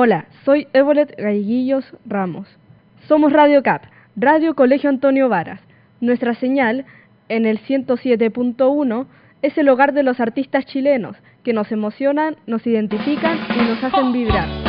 Hola, soy Evolet Galleguillos Ramos. Somos Radio CAP, Radio Colegio Antonio Varas. Nuestra señal, en el 107.1, es el hogar de los artistas chilenos que nos emocionan, nos identifican y nos hacen vibrar.